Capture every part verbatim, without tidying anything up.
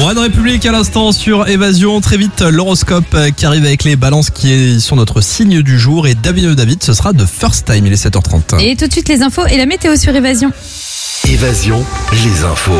One République à l'instant sur Évasion. Très vite, l'horoscope qui arrive avec les balances qui sont notre signe du jour. Et David David, ce sera de First Time, il est sept heures trente. Et tout de suite, les infos et la météo sur Évasion. Évasion, les infos.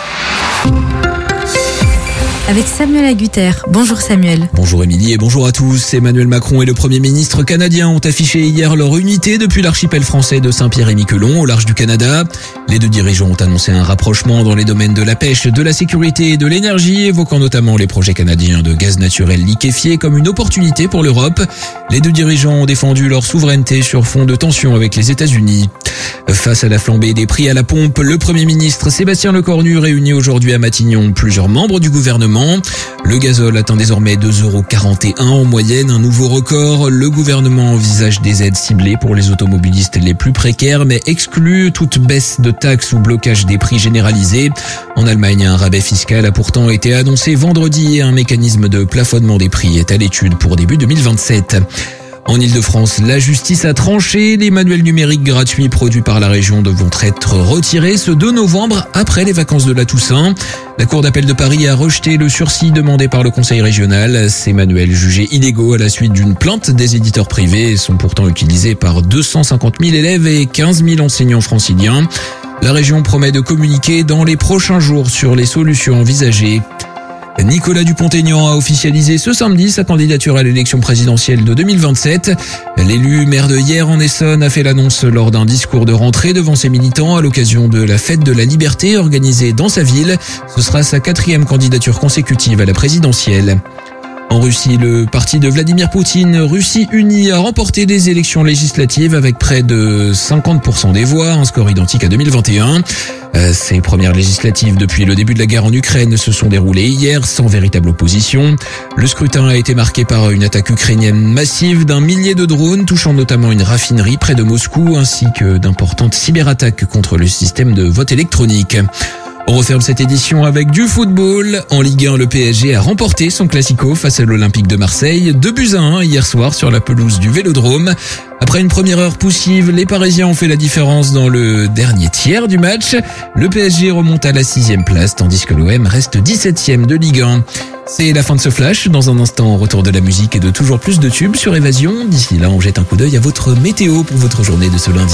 Avec Samuel Agutter. Bonjour Samuel. Bonjour Émilie et bonjour à tous. Emmanuel Macron et le Premier ministre canadien ont affiché hier leur unité depuis l'archipel français de Saint-Pierre-et-Miquelon au large du Canada. Les deux dirigeants ont annoncé un rapprochement dans les domaines de la pêche, de la sécurité et de l'énergie, évoquant notamment les projets canadiens de gaz naturel liquéfié comme une opportunité pour l'Europe. Les deux dirigeants ont défendu leur souveraineté sur fond de tensions avec les États-Unis. Face à la flambée des prix à la pompe, le Premier ministre Sébastien Lecornu réunit aujourd'hui à Matignon plusieurs membres du gouvernement. Le gazole atteint désormais deux euros quarante et un en moyenne, un nouveau record. Le gouvernement envisage des aides ciblées pour les automobilistes les plus précaires, mais exclut toute baisse de taxes ou blocage des prix généralisés. En Allemagne, un rabais fiscal a pourtant été annoncé vendredi et un mécanisme de plafonnement des prix est à l'étude pour début deux mille vingt-sept. En Ile-de-France, la justice a tranché. Les manuels numériques gratuits produits par la région devront être retirés ce deux novembre après les vacances de la Toussaint. La Cour d'appel de Paris a rejeté le sursis demandé par le Conseil régional. Ces manuels jugés illégaux à la suite d'une plainte des éditeurs privés sont pourtant utilisés par deux cent cinquante mille élèves et quinze mille enseignants franciliens. La région promet de communiquer dans les prochains jours sur les solutions envisagées. Nicolas Dupont-Aignan a officialisé ce samedi sa candidature à l'élection présidentielle de deux mille vingt-sept. L'élu maire de Hyères en Essonne a fait l'annonce lors d'un discours de rentrée devant ses militants à l'occasion de la fête de la liberté organisée dans sa ville. Ce sera sa quatrième candidature consécutive à la présidentielle. En Russie, le parti de Vladimir Poutine, Russie Unie, a remporté les élections législatives avec près de cinquante pour cent des voix, un score identique à deux mille vingt et un. Ces premières législatives depuis le début de la guerre en Ukraine se sont déroulées hier sans véritable opposition. Le scrutin a été marqué par une attaque ukrainienne massive d'un millier de drones touchant notamment une raffinerie près de Moscou ainsi que d'importantes cyberattaques contre le système de vote électronique. On referme cette édition avec du football. En Ligue un, le P S G a remporté son Classico face à l'Olympique de Marseille. deux buts à un hier soir sur la pelouse du Vélodrome. Après une première heure poussive, les Parisiens ont fait la différence dans le dernier tiers du match. Le P S G remonte à la sixième place, tandis que l'O M reste dix-septième de Ligue un. C'est la fin de ce flash. Dans un instant, retour de la musique et de toujours plus de tubes sur Évasion. D'ici là, on jette un coup d'œil à votre météo pour votre journée de ce lundi.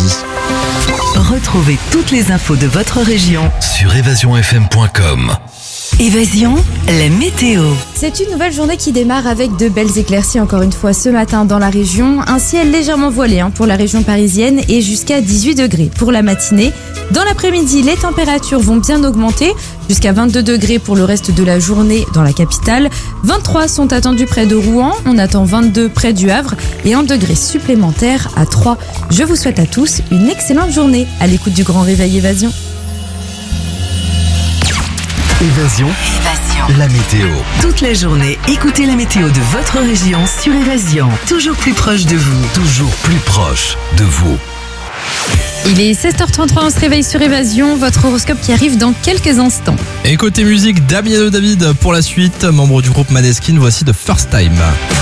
Retrouvez toutes les infos de votre région sur évasion f m point com. Évasion, la météo. C'est une nouvelle journée qui démarre avec de belles éclaircies encore une fois ce matin dans la région. Un ciel légèrement voilé hein, pour la région parisienne et jusqu'à dix-huit degrés pour la matinée. Dans l'après-midi, les températures vont bien augmenter jusqu'à vingt-deux degrés pour le reste de la journée dans la capitale. vingt-trois sont attendus près de Rouen, on attend vingt-deux près du Havre et un degré supplémentaire à Troyes. Je vous souhaite à tous une excellente journée à l'écoute du Grand Réveil Évasion. Évasion, Évasion, la météo. toute la journée, écoutez la météo de votre région sur Évasion. Toujours plus proche de vous. Toujours plus proche de vous. Il est seize heures trente-trois, on se réveille sur Évasion, votre horoscope qui arrive dans quelques instants. Et côté musique, Damien David pour la suite, membre du groupe Maneskin, voici de First Time.